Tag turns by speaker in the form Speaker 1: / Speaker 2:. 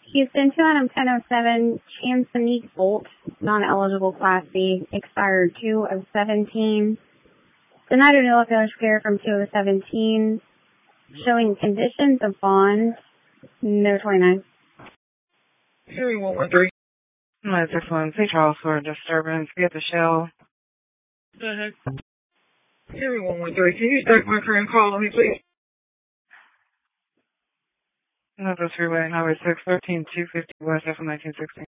Speaker 1: Houston, 2 Adam 1007, Chansonique Bolt, non-eligible Class B, expired 2 of 17. Denied renewal failure clear from 2 of 17, showing conditions of bond, no 29.
Speaker 2: Hearing 113. 961, St. Charles for disturbance. Get the shell. The heck? Hearing 113, can you stack my current call on me, please? Another freeway, Highway 6, 13250 West, F 1916.